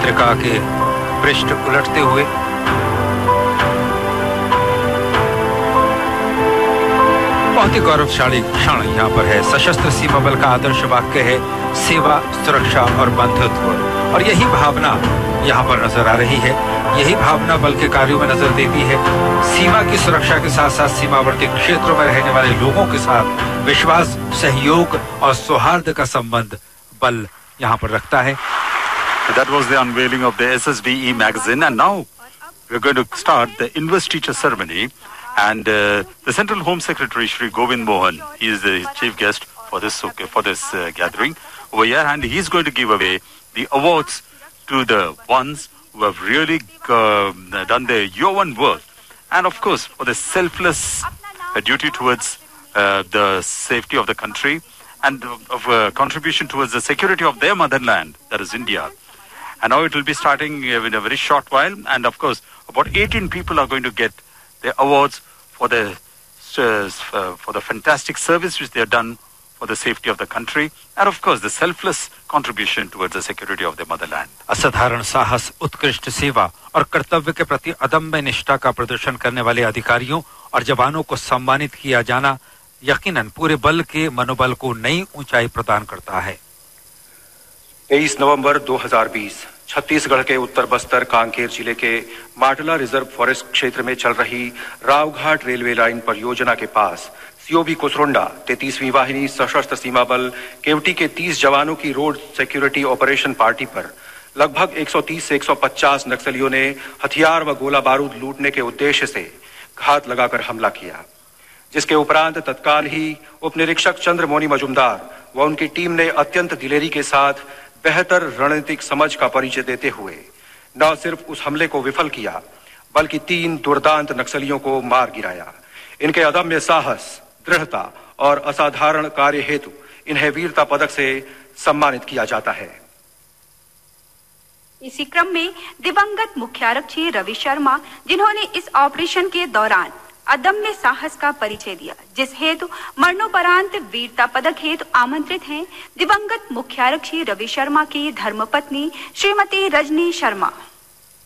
पत्रिका के पृष्ठ उलटते हुए बहुत ही गौरवशाली क्षण यहाँ पर है। सशस्त्र सीमा बल का आदर्श वाक्य है सेवा, सुरक्षा और बंधुत्व, और यही भावना यहाँ पर नजर आ रही है। यही भावना बल के कार्यों में नजर देती है। सीमा की सुरक्षा के साथ साथ सीमावर्ती क्षेत्रों में रहने वाले लोगों के साथ विश्वास, सहयोग और सौहार्द का संबंध बल यहाँ पर रखता है। That was the unveiling of the SSBE magazine, and now we're going to start the Invest Teacher ceremony. And the Central Home Secretary Shri Govind Mohan, he is the chief guest for this gathering over here, and he's going to give away the awards to the ones who have really done their year-one work, and of course for the selfless duty towards the safety of the country and of contribution towards the security of their motherland, that is India. And now it will be starting in a very short while, and of course about 18 people are going to get their awards for the fantastic service which they have done for the safety of the country, and of course the selfless contribution towards the security of their motherland. असाधारण साहस, उत्कृष्ट सेवा और कर्तव्य के प्रति अदम्य निष्ठा का प्रदर्शन करने वाले अधिकारियों और जवानों को सम्मानित किया जाना यकीनन पूरे बल के मनोबल को नई ऊंचाई प्रदान करता है। 23 नवंबर 2020 छत्तीसगढ़ के उत्तर बस्तर कांकेर जिले के माटला रिजर्व फॉरेस्ट क्षेत्र में चल रही रावघाट रेलवे लाइन परियोजना के पास सीओबी कुसरुंडा 33वीं वाहिनी सशस्त्र सीमा बल केवटी के 30 जवानों की रोड सिक्योरिटी ऑपरेशन पार्टी पर लगभग 130 से 150 नक्सलियों ने हथियार व गोला बारूद लूटने के उद्देश्य से घात लगाकर हमला किया, जिसके उपरांत तत्काल ही उप निरीक्षक चंद्रमोनी मजुमदार व उनकी टीम ने अत्यंत दिलेरी के साथ बेहतर रणनीतिक समझ का परिचय देते हुए न सिर्फ उस हमले को विफल किया, बल्कि 3 दुर्दांत नक्सलियों को मार गिराया। इनके अदम्य साहस, दृढ़ता और असाधारण कार्य हेतु इन्हें वीरता पदक से सम्मानित किया जाता है। इसी क्रम में दिवंगत मुख्य आरक्षी रवि शर्मा, जिन्होंने इस ऑपरेशन के दौरान अदम्य साहस का परिचय दिया, जिस हेतु मरणोपरांत वीरता पदक हेतु आमंत्रित हैं दिवंगत मुख्य आरक्षी रवि शर्मा की धर्मपत्नी श्रीमती रजनी शर्मा।